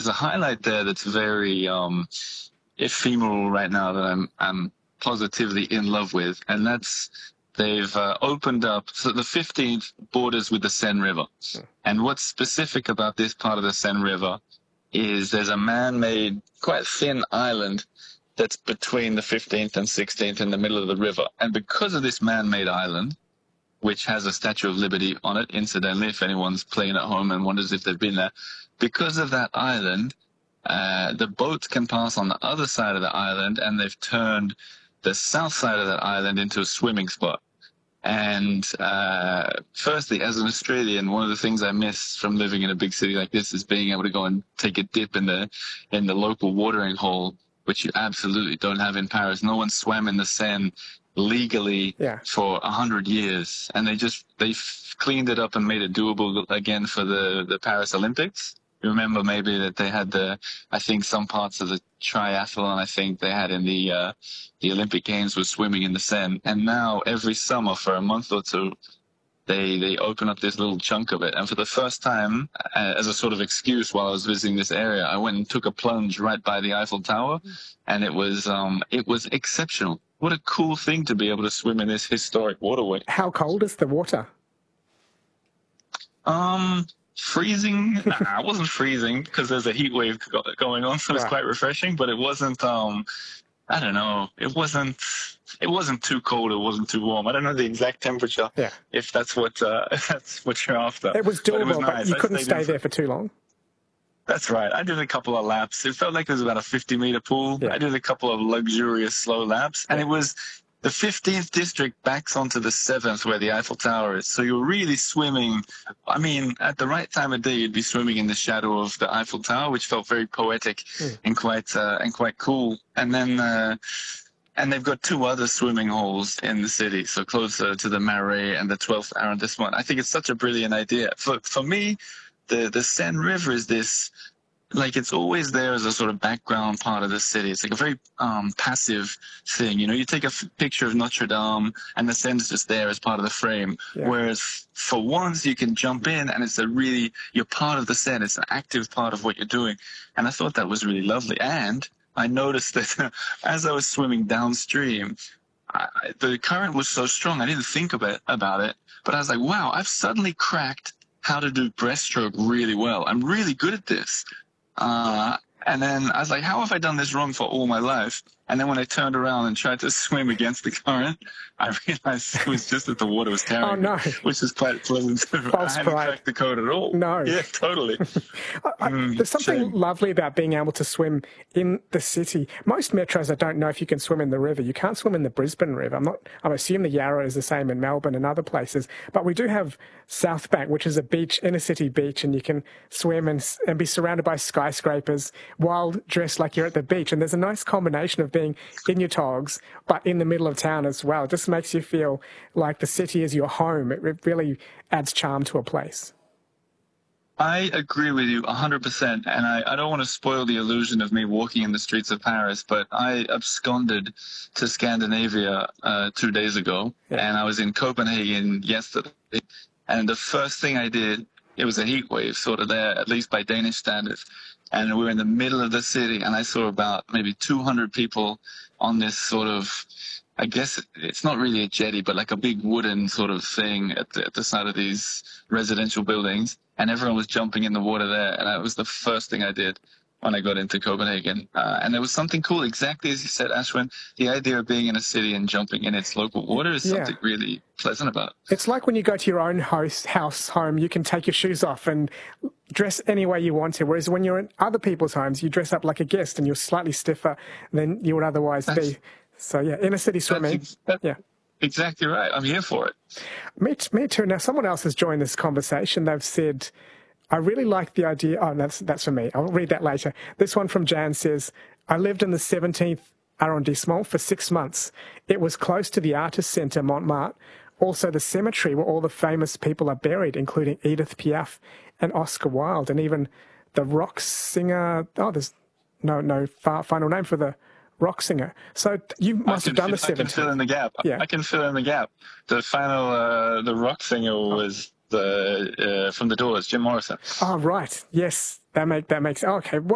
there's a highlight there that's very ephemeral right now that I'm positively in love with, and that's they've opened up. So the 15th borders with the Seine River, and what's specific about this part of the Seine River is there's a man-made, quite thin island that's between the 15th and 16th in the middle of the river, and because of this man-made island, which has a Statue of Liberty on it, incidentally, if anyone's playing at home and wonders if they've been there. Because of that island, the boats can pass on the other side of the island, and they've turned the south side of that island into a swimming spot. And firstly, as an Australian, one of the things I miss from living in a big city like this is being able to go and take a dip in the local watering hole, which you absolutely don't have in Paris. No one swam in the Seine legally for 100 years, and they've cleaned it up and made it doable again for the Paris Olympics. You remember maybe that they had I think some parts of the triathlon I think they had in the Olympic Games was swimming in the Seine, and now every summer for a month or two they open up this little chunk of it. And for the first time, as a sort of excuse while I was visiting this area, I went and took a plunge right by the Eiffel Tower, and it was exceptional. What a cool thing to be able to swim in this historic waterway. How cold is the water? Freezing? Nah, it wasn't freezing because there's a heat wave going on, so it's quite refreshing, but it wasn't, I don't know, it wasn't too cold, it wasn't too warm. I don't know the exact temperature, if that's what you're after. It was doable, but you couldn't stay there for too long. That's right. I did a couple of laps. It felt like it was about a 50-meter pool. I did a couple of luxurious slow laps, and it was the 15th district backs onto the 7th where the Eiffel Tower is. So you're really swimming. I mean, at the right time of day, you'd be swimming in the shadow of the Eiffel Tower, which felt very poetic and quite cool. And then and they've got two other swimming holes in the city, so closer to the Marais and the 12th arrondissement. I think it's such a brilliant idea. For me, the Seine River is this, like, it's always there as a sort of background part of the city. It's like a very passive thing. You know, you take a picture of Notre Dame and the Seine's just there as part of the frame. Whereas for once you can jump in and you're part of the Seine. It's an active part of what you're doing. And I thought that was really lovely. And I noticed that as I was swimming downstream, the current was so strong, I didn't think about it. But I was like, wow, I've suddenly cracked how to do breaststroke really well. I'm really good at this. And then I was like, how have I done this wrong for all my life? And then when I turned around and tried to swim against the current, I realized it was just that the water was carrying me, which is quite pleasant. I hadn't cracked the code at all. No. Yeah, totally. There's something lovely about being able to swim in the city. Most metros, I don't know if you can swim in the river. You can't swim in the Brisbane River. I'm assuming the Yarra is the same in Melbourne and other places. But we do have South Bank, which is a beach, inner city beach, and you can swim and be surrounded by skyscrapers while dressed like you're at the beach. And there's a nice combination of being in your togs, but in the middle of town as well. It just makes you feel like the city is your home. It really adds charm to a place. I agree with you 100%, and I don't want to spoil the illusion of me walking in the streets of Paris, but I absconded to Scandinavia 2 days ago, and I was in Copenhagen yesterday, and the first thing I did, it was a heat wave sort of there, at least by Danish standards, and we were in the middle of the city, and I saw about maybe 200 people on this sort of, I guess it's not really a jetty, but like a big wooden sort of thing at the side of these residential buildings. And everyone was jumping in the water there. And that was the first thing I did when I got into Copenhagen. And there was something cool, exactly as you said, Ashwin. The idea of being in a city and jumping in its local water is something really pleasant about it. It's like when you go to your own home, you can take your shoes off and dress any way you want to. Whereas when you're in other people's homes, you dress up like a guest and you're slightly stiffer than you would otherwise be. So, inner city swimming. Exactly right. I'm here for it. Me too. Now, someone else has joined this conversation. They've said, I really like the idea. Oh, that's for me. I'll read that later. This one from Jan says, I lived in the 17th arrondissement for 6 months. It was close to the Artist Centre, Montmartre. Also, the cemetery where all the famous people are buried, including Edith Piaf and Oscar Wilde, and even the rock singer. Oh, there's no final name for the rock singer. So you must have done the 17th. I can fill in the gap. I can fill in the gap. The final, the rock singer was from the Doors, Jim Morrison. Oh, right. Yes, that makes. Okay.